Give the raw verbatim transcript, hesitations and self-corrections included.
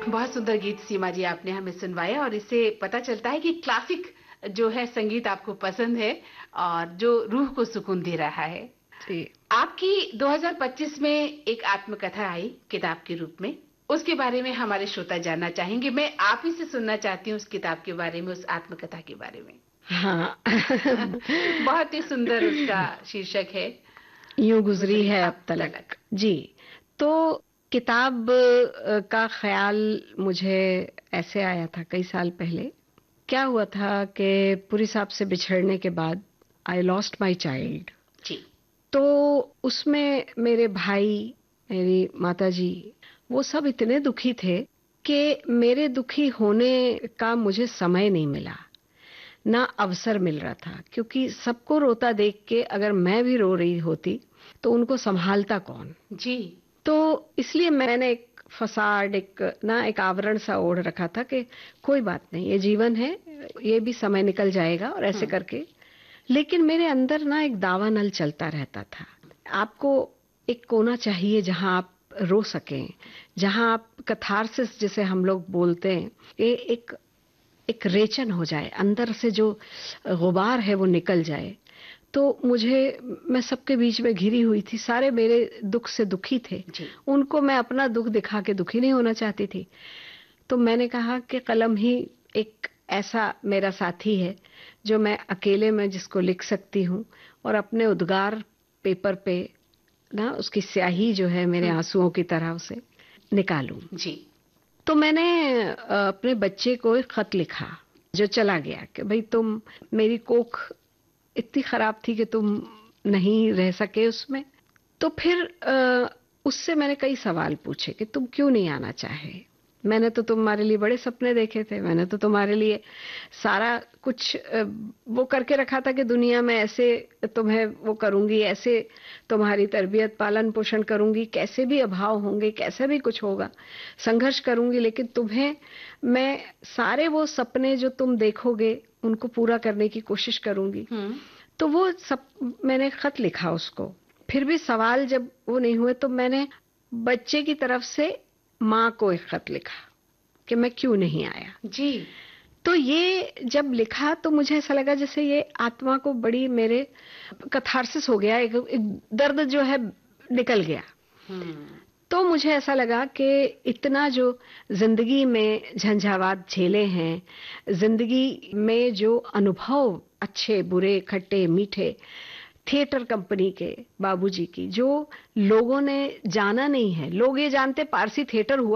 बहुत सुंदर गीत सीमा जी आपने हमें सुनवाया और इससे पता चलता है कि क्लासिक जो है संगीत आपको पसंद है और जो रूह को सुकून दे रहा है। जी। आपकी दो हज़ार पच्चीस में एक आत्मकथा आई किताब के रूप में, उसके बारे में हमारे श्रोता जानना चाहेंगे। मैं आप ही से सुनना चाहती हूँ उस किताब के बारे में, उस आत्मकथा के बारे में। हाँ। बहुत ही सुंदर उसका शीर्षक है, यूं गुजरी गुजरी है अब अब तलक। तलक। जी, तो किताब अ, का ख्याल मुझे ऐसे आया था कई साल पहले। क्या हुआ था कि पुरी साहब से बिछड़ने के बाद आई लॉस्ट माय चाइल्ड। जी। तो उसमें मेरे भाई, मेरी माताजी, वो सब इतने दुखी थे कि मेरे दुखी होने का मुझे समय नहीं मिला, ना अवसर मिल रहा था, क्योंकि सबको रोता देख के अगर मैं भी रो रही होती तो उनको संभालता कौन। जी। तो इसलिए मैंने एक फसाड, एक ना एक आवरण सा ओढ़ रखा था कि कोई बात नहीं, ये जीवन है, ये भी समय निकल जाएगा और ऐसे करके। लेकिन मेरे अंदर ना एक दावानल चलता रहता था। आपको एक कोना चाहिए जहां आप रो सकें, जहां आप कैथारसिस जिसे हम लोग बोलते हैं, ये एक एक रेचन हो जाए, अंदर से जो गुबार है वो निकल जाए। तो मुझे, मैं सबके बीच में घिरी हुई थी, सारे मेरे दुख से दुखी थे, उनको मैं अपना दुख दिखा के दुखी नहीं होना चाहती थी। तो मैंने कहा कि कलम ही एक ऐसा मेरा साथी है जो मैं अकेले में जिसको लिख सकती हूँ और अपने उद्गार पेपर पे ना उसकी स्याही जो है मेरे आंसुओं की तरह उसे निकालूं। जी। तो मैंने अपने बच्चे को एक खत लिखा जो चला गया कि भाई तुम, मेरी कोख इतनी खराब थी कि तुम नहीं रह सके उसमें। तो फिर उससे मैंने कई सवाल पूछे कि तुम क्यों नहीं आना चाहे, मैंने तो तुम्हारे लिए बड़े सपने देखे थे, मैंने तो तुम्हारे लिए सारा कुछ वो करके रखा था कि दुनिया में ऐसे तुम्हें वो करूंगी, ऐसे तुम्हारी तरबियत पालन पोषण करूंगी, कैसे भी अभाव होंगे, कैसे भी कुछ होगा, संघर्ष करूंगी, लेकिन तुम्हें मैं सारे वो सपने जो तुम देखोगे उनको पूरा करने की कोशिश करूंगी। तो वो सब मैंने खत लिखा उसको। फिर भी सवाल जब वो नहीं हुए तो मैंने बच्चे की तरफ से माँ को एक खत लिखा कि मैं क्यों नहीं आया। जी। तो ये जब लिखा तो मुझे ऐसा लगा जैसे ये आत्मा को बड़ी मेरे कैथारसिस हो गया, एक, एक दर्द जो है निकल गया। तो मुझे ऐसा लगा कि इतना जो जिंदगी में झंझावात झेले हैं, जिंदगी में जो अनुभव अच्छे बुरे खट्टे मीठे, थिएटर कंपनी के बाबूजी की जो लोगों ने जाना नहीं है, लोग ये जानते पारसी थिएटर हुआ